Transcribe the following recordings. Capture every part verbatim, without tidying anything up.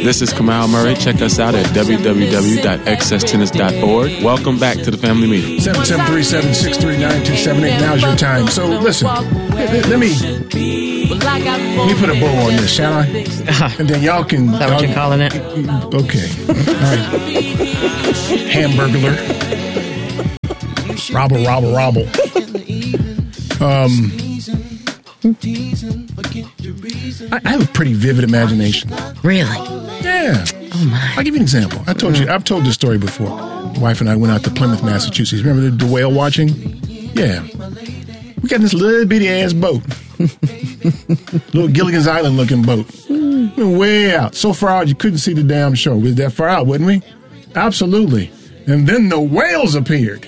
This is Kamal Murray. Check us out at w w w dot excess tennis dot org. Welcome back to the family meeting. seven seven three, seven six three, nine two seven eight. Now's your time. So listen, let, let me let me put a bow on this, shall I? And then y'all can. Is that what you're calling it? Okay. All right. Hamburglar. Robble, robble, robble. Um, I, I have a pretty vivid imagination. Really? Yeah. Oh my! I'll give you an example. I told you. I've told this story before. My wife and I went out to Plymouth, Massachusetts. Remember the, the whale watching? Yeah. We got this little bitty ass boat, little Gilligan's Island looking boat. We went way out, so far out you couldn't see the damn shore. We was that far out, wasn't we? Absolutely. And then the whales appeared.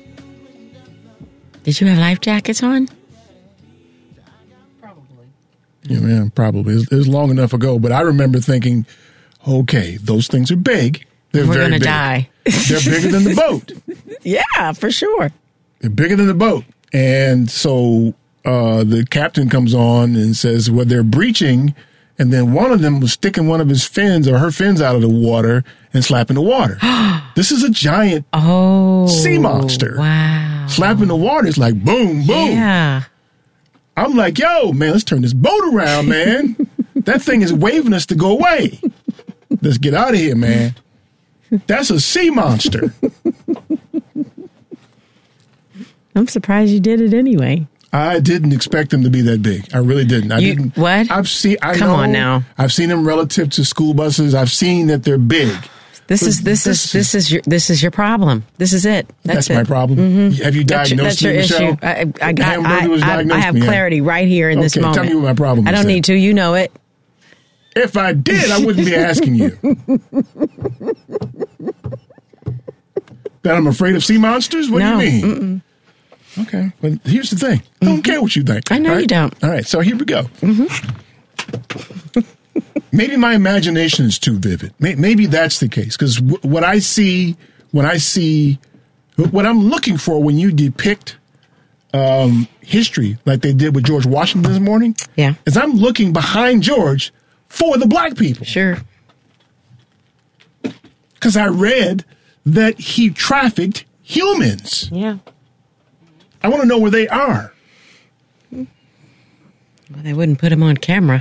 Did you have life jackets on? Probably. Yeah, man, probably. It was, it was long enough ago, but I remember thinking, okay, those things are big. They're We're very gonna big. die. They're bigger than the boat. Yeah, for sure. They're bigger than the boat. And so uh, the captain comes on and says, well, they're breaching. And then one of them was sticking one of his fins or her fins out of the water and slapping the water. This is a giant oh, sea monster. Wow. Slapping the water is like boom, boom. Yeah. I'm like, yo, man, let's turn this boat around, man. That thing is waving us to go away. Let's get out of here, man. That's a sea monster. I'm surprised you did it anyway. I didn't expect them to be that big. I really didn't. I You- didn't. what? I've seen. I Come know, on now. I've seen them relative to school buses. I've seen that they're big. This But is this, this is this is your this is your problem. This is it. That's, That's it. my problem. Mhm. Have you That's your, diagnosed that's your me, Michelle? issue. I, I, The I, hamburger was I, I, I diagnosed have me, huh? clarity right here in this Okay, tell moment. me what my problem I is don't then. need to. You know it. If I did, I wouldn't be asking you. That I'm afraid of sea monsters? What No, do you mean? mm-mm. Okay, but here's the thing. I don't care what you think. I know all you right? don't. All right, so here we go. Mm-hmm. Maybe my imagination is too vivid. May- Maybe that's the case because w- what I see, when I see, what I'm looking for when you depict um, history like they did with George Washington this morning, Yeah. is I'm looking behind George for the black people. Sure. Because I read that he trafficked humans. Yeah. I want to know where they are. Well, they wouldn't put him on camera.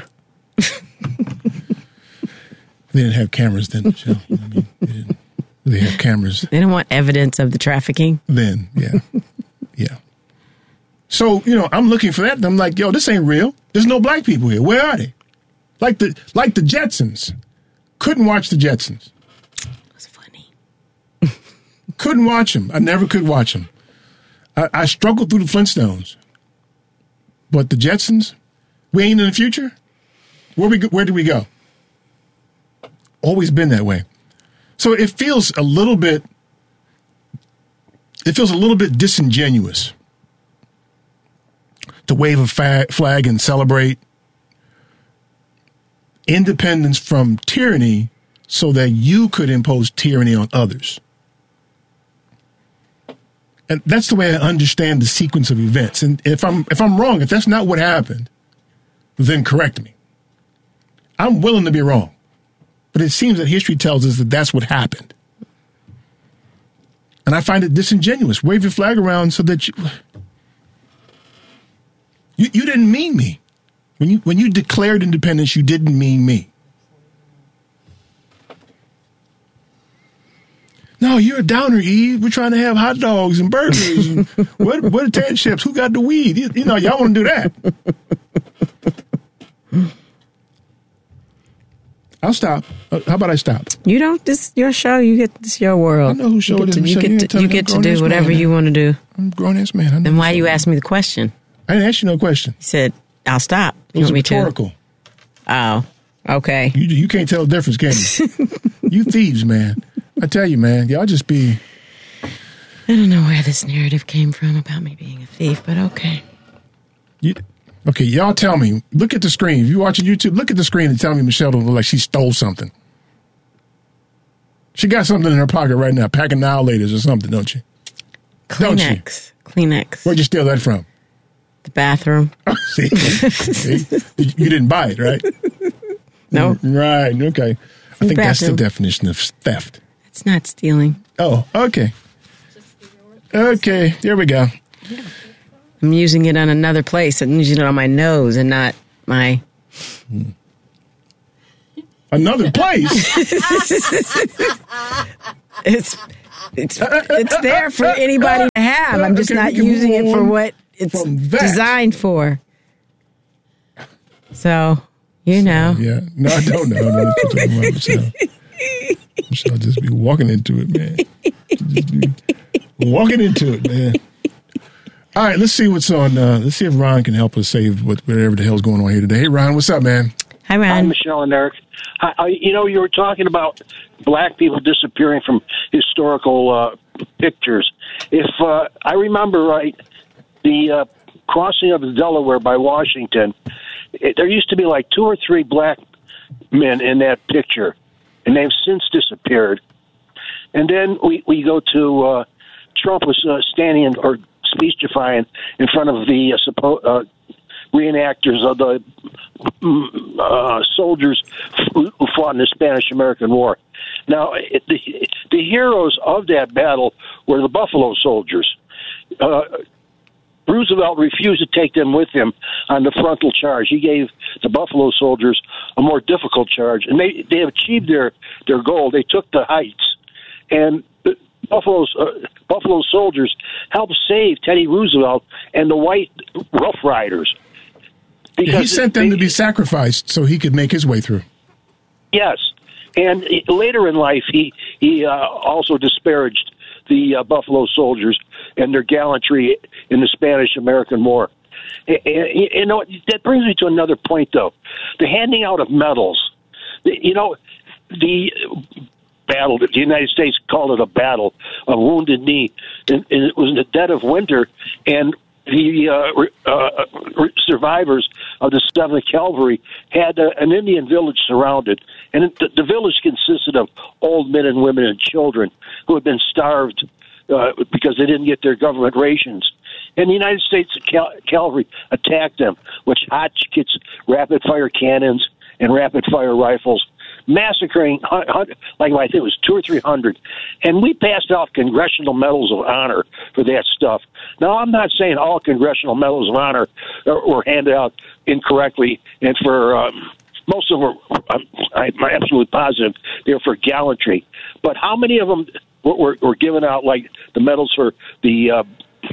They didn't have cameras then, Michelle. I mean, they didn't. They have cameras They don't want evidence of the trafficking. then. Yeah, yeah. So you know, I'm looking for that. And I'm like, yo, this ain't real. There's no black people here. Where are they? Like the like the Jetsons. Couldn't watch the Jetsons. That's funny. Couldn't watch them. I never could watch them. I, I struggled through the Flintstones. But the Jetsons, we ain't in the future. Where we go, where do we go? Always been that way. So it feels a little bit. It feels a little bit disingenuous to wave a fa- flag and celebrate independence from tyranny, so that you could impose tyranny on others. And that's the way I understand the sequence of events. And if I'm if I'm wrong, if that's not what happened, then correct me. I'm willing to be wrong. But it seems that history tells us that that's what happened. And I find it disingenuous. Wave your flag around so that you you, you didn't mean me. When you when you declared independence, you didn't mean me. No, you're a downer, Eve. We're trying to have hot dogs and burgers. And what what are tan chips? Who got the weed? You, you know, y'all want to do that. I'll stop. Uh, how about I stop? You don't. This your show. You get this your world. I know whose show you it is, get to, you Michelle. You get ain't to, telling you me get I'm to grown do ass whatever man. you want to do. I'm a grown ass man. I know Then why what's you up. ask me the question? I didn't ask you no question. You said I'll stop. It You was want me rhetorical. to? Oh, okay. You you can't tell the difference, can you? You thieves, man. I tell you, man. Y'all just be. I don't know where this narrative came from about me being a thief, but okay. You, okay, y'all tell me. Look at the screen. If you're watching YouTube, look at the screen and tell me Michelle don't look like she stole something. She got something in her pocket right now, packing now laters or something, don't you? Don't you? Kleenex. Kleenex. Where'd you steal that from? The bathroom. See? See? You didn't buy it, right? No. Right, okay. I think that's the bathroom. definition of theft. It's not stealing. Oh, okay. Okay, there we go. I'm using it on another place. I'm using it on my nose and not my... Another place? It's it's it's there for anybody to have. I'm just Okay, not we can using move it for on what it's from that. designed for. So, you know. Yeah. No, I don't know. I know what you're talking about, Michelle. Michelle just be walking into it, man. Just be walking into it, man. All right, let's see what's on. Uh, let's see if Ron can help us save what, whatever the hell's going on here today. Hey, Ron, what's up, man? Hi, Hi, Ron. Michelle and Eric. I, I, you know, you were talking about black people disappearing from historical uh, pictures. If uh, I remember right, the uh, crossing of the Delaware by Washington, it, there used to be like two or three black men in that picture, and they've since disappeared. And then we, we go to uh, Trump was uh, standing in, or speechifying in front of the uh, suppo- uh, reenactors of the uh, soldiers who fought in the Spanish-American War. Now, it, the, the heroes of that battle were the Buffalo Soldiers. Uh, Roosevelt refused to take them with him on the frontal charge. He gave the Buffalo Soldiers a more difficult charge, and they they achieved their, their goal. They took the heights, and the Buffalo's uh, Buffalo Soldiers helped save Teddy Roosevelt and the white Rough Riders. Yeah, he sent them they, to be sacrificed so he could make his way through. Yes, and he, later in life, he he uh, also disparaged the uh, Buffalo Soldiers and their gallantry in the Spanish-American War. And, and, you know, that brings me to another point, though. The handing out of medals. You know, the battle, the United States called it a battle, a wounded knee. And, and it was in the dead of winter, and the uh, uh, survivors of the seventh Cavalry had uh, an Indian village surrounded, and the, the village consisted of old men and women and children who had been starved uh, because they didn't get their government rations. And the United States Cal- Cavalry attacked them with Hotchkiss rapid-fire cannons and rapid-fire rifles, massacring, like I think it was two or three hundred. And we passed off Congressional Medals of Honor for that stuff. Now, I'm not saying all Congressional Medals of Honor were handed out incorrectly, and for um, most of them were, I'm, I'm absolutely positive, they were for gallantry. But how many of them were, were, were given out, like the medals for the uh,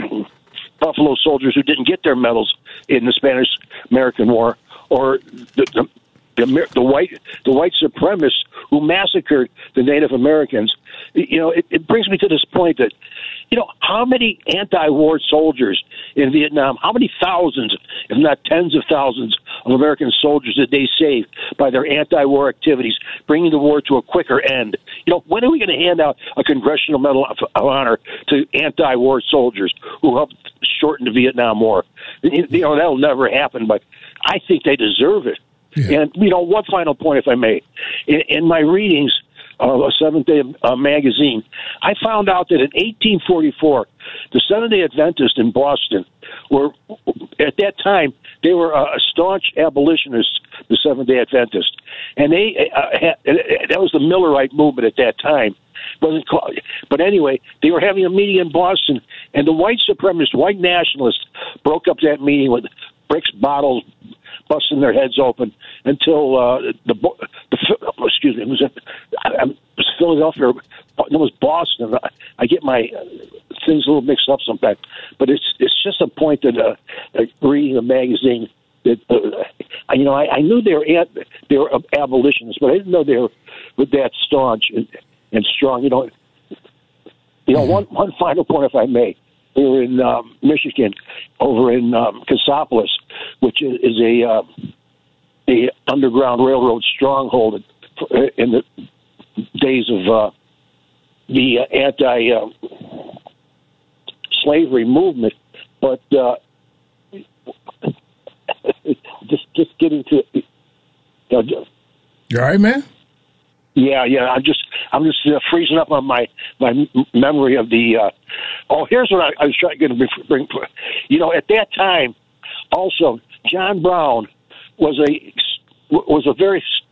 Buffalo Soldiers who didn't get their medals in the Spanish-American War, or the, the The, the white the white supremacists who massacred the Native Americans? You know, it, it brings me to this point that, you know, how many anti-war soldiers in Vietnam, how many thousands, if not tens of thousands, of American soldiers did they save by their anti-war activities, bringing the war to a quicker end? You know, when are we going to hand out a Congressional Medal of Honor to anti-war soldiers who helped shorten the Vietnam War? You know, that'll never happen, but I think they deserve it. Yeah. And, you know, one final point, if I may. In, in my readings of a Seventh-day uh, magazine, I found out that in eighteen forty-four, the Seventh-day Adventists in Boston were, at that time, they were uh, staunch abolitionists, the Seventh-day Adventists. And they uh, had, that was the Millerite movement at that time. Wasn't called, but anyway, they were having a meeting in Boston, and the white supremacists, white nationalists, broke up that meeting with bricks, bottles, busting their heads open until uh, the, the excuse me, it was, it was Philadelphia, it was Boston. I, I get my things a little mixed up sometimes, but it's it's just a point that uh, reading a magazine that uh, you know I, I knew they were at, they were abolitionists, but I didn't know they were with that staunch and, and strong. You know, you know one one final point, if I may. We were in um, Michigan, over in um, Cassopolis, which is, is a uh, a underground railroad stronghold in the days of uh, the uh, anti-slavery uh, movement. But uh, just just getting to, you know, you all right, man? Yeah, yeah. I'm just, I'm just uh, freezing up on my my m- memory of the. Uh, oh, here's what I, I was trying to bring. You know, at that time, also John Brown was a was a very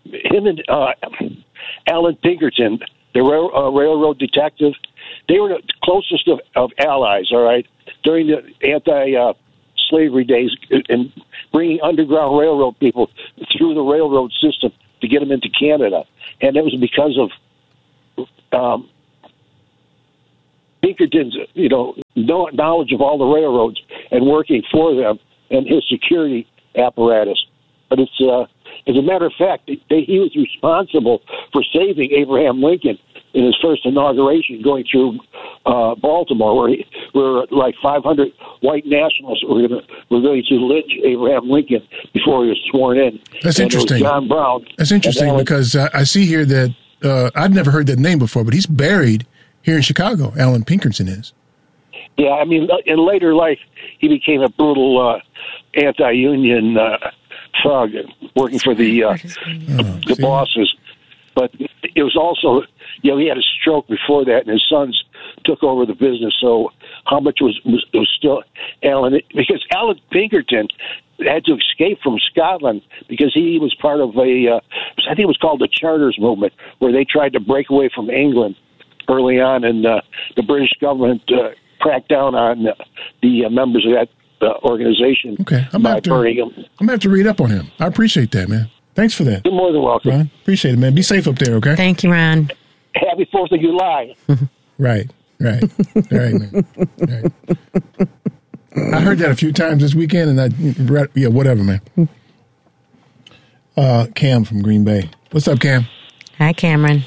him and uh, Alan Pinkerton, the rail, uh, railroad detective, they were the closest of, of allies, all right, during the anti-slavery uh, days and bringing Underground Railroad people through the railroad system to get them into Canada. And it was because of um, Pinkerton's, you know, knowledge of all the railroads and working for them and his security apparatus. But it's, uh, as a matter of fact, they, he was responsible for saving Abraham Lincoln in his first inauguration, going through uh, Baltimore, where, he, where like five hundred white nationalists were going to were going to lynch Abraham Lincoln before he was sworn in. That's and interesting. John Brown. That's interesting Alan, because uh, I see here that uh, I'd never heard that name before, but he's buried here in Chicago. Alan Pinkerton is. Yeah, I mean, in later life, he became a brutal uh, anti-union uh, thug, working for the uh, oh, the see? bosses. But it was also, you know, he had a stroke before that, and his sons took over the business. So how much was was, was still Alan? Because Alan Pinkerton had to escape from Scotland because he was part of a, uh, I think it was called the Charters Movement, where they tried to break away from England early on, and uh, the British government uh, cracked down on uh, the uh, members of that uh, organization okay. I'm by gonna to, burning them. I'm going to have to read up on him. I appreciate that, man. Thanks for that. You're more than welcome. Ron, appreciate it, man. Be safe up there, okay? Thank you, Ron. Happy Fourth of July. Right, right, right, man. Right. I heard that a few times this weekend, and I, yeah, whatever, man. Uh, Cam from Green Bay. What's up, Cam? Hi, Cameron.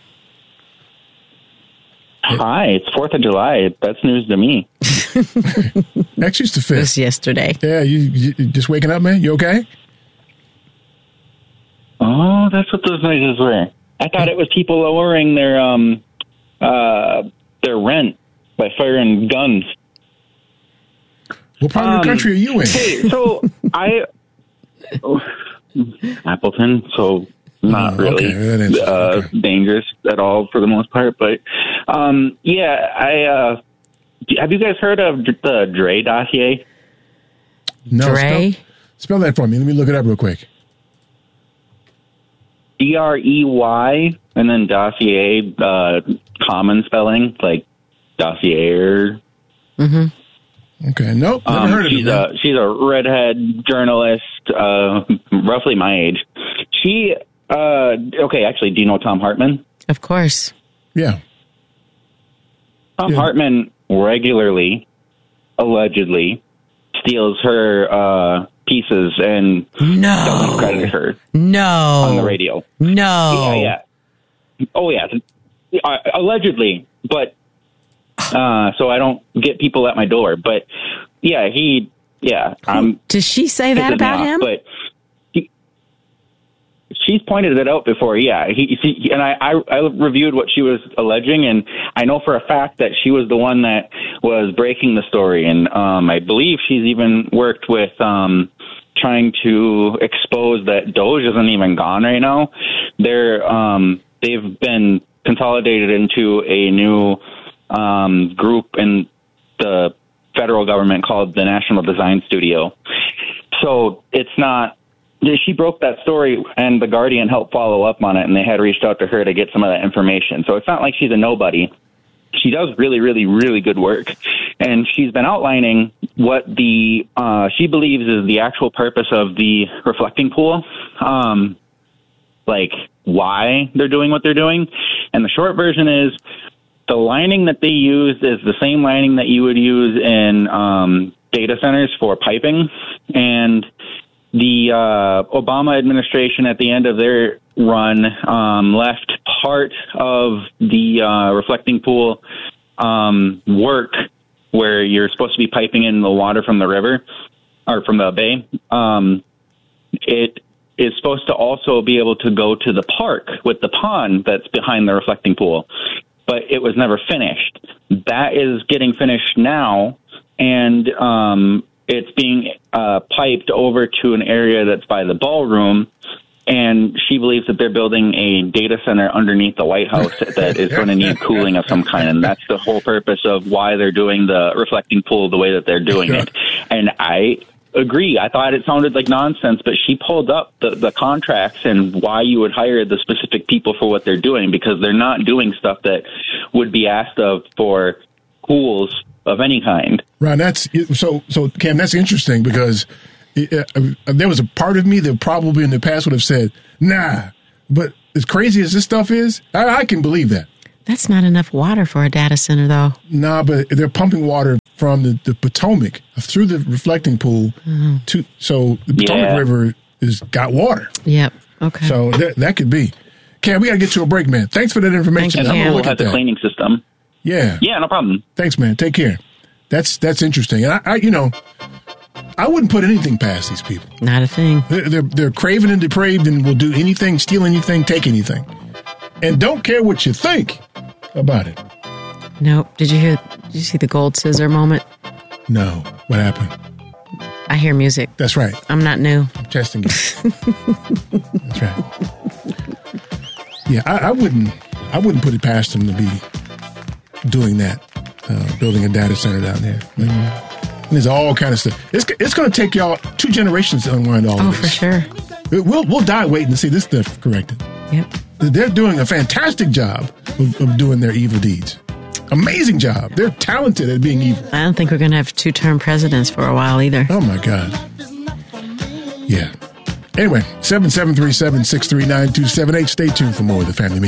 Hi, it's Fourth of July. That's news to me. Next is the fifth. Just yesterday. Yeah, you, you just waking up, man? You okay? Oh, that's what those noises were. I thought it was people lowering their um uh their rent by firing guns. What part um, of the country are you in? Hey, so I oh, Appleton, so not Oh, really okay. uh, okay. dangerous at all for the most part. But um, yeah, I uh, have you guys heard of the Dre dossier? No, Dre? Spell, spell that for me. Let me look it up real quick. D R E Y and then dossier, uh, common spelling, like dossier. Mm-hmm. Okay, nope, never Um, heard of she's it. a she's a redhead journalist, uh, roughly my age. She, uh, okay, actually, do you know Tom Hartman? Of course. Yeah. Tom Yeah. Hartman regularly, allegedly, steals her uh, pieces and No. doesn't credit her No. on the radio. No. Yeah, yeah. Oh, yeah. Uh, allegedly, but uh, so I don't get people at my door. But yeah, he, yeah. Um, Does she say that pisses me about off, him? But he, she's pointed it out before. Yeah, he, he and I, I, I reviewed what she was alleging, and I know for a fact that she was the one that was breaking the story. And um, I believe she's even worked with um, trying to expose that Doge isn't even gone right now. They're um, they've been consolidated into a new um, group in the federal government called the National Design Studio. So it's not, she broke that story and the Guardian helped follow up on it, and they had reached out to her to get some of that information. So it's not like she's a nobody. She does really, really, really good work. And she's been outlining what the, uh, she believes is the actual purpose of the reflecting pool. Um, like why they're doing what they're doing. And the short version is the lining that they used is the same lining that you would use in um, data centers for piping. And the uh, Obama administration at the end of their run um, left part of the uh, reflecting pool um, work where you're supposed to be piping in the water from the river or from the bay. Um, it is supposed to also be able to go to the park with the pond that's behind the reflecting pool, but it was never finished. That is getting finished now, and um, it's being uh, piped over to an area that's by the ballroom, and she believes that they're building a data center underneath the White House that is going to need cooling of some kind, and that's the whole purpose of why they're doing the reflecting pool the way that they're doing it. And I agree. I thought it sounded like nonsense, but she pulled up the, the contracts and why you would hire the specific people for what they're doing, because they're not doing stuff that would be asked of for schools of any kind. Right. That's so. So Cam, that's interesting because it, uh, there was a part of me that probably in the past would have said, "Nah," but as crazy as this stuff is, I, I can believe that. That's not enough water for a data center, though. Nah, but they're pumping water from the, the Potomac through the reflecting pool mm-hmm. to so the Potomac yeah. River has got water. Yep. Okay. So that that could be. Cam, we got to get to a break, man. Thanks for that information. Thank you, And Cam. we'll have the cleaning system. Yeah. Yeah, no problem. Thanks, man. Take care. That's that's interesting. And I, I you know, I wouldn't put anything past these people. Not a thing. They're, they're they're craven and depraved and will do anything, steal anything, take anything, and don't care what you think about it. Nope. Did you hear? Did you see the gold scissor moment? No. What happened? I hear music. That's right. I'm not new. I'm testing it. That's right. Yeah, I, I wouldn't. I wouldn't put it past them to be doing that, uh, building a data center down there. Like, mm-hmm. There's all kind of stuff. It's it's going to take y'all two generations to unwind all oh, of this. Oh, for sure. We'll we'll die waiting to see this stuff corrected. Yep. They're doing a fantastic job of, of doing their evil deeds. Amazing job. They're talented at being evil. I don't think we're going to have two-term presidents for a while either. Oh, my God. Yeah. Anyway, seven seven three seven, six three nine, two seven eight. Stay tuned for more of the Family Meeting.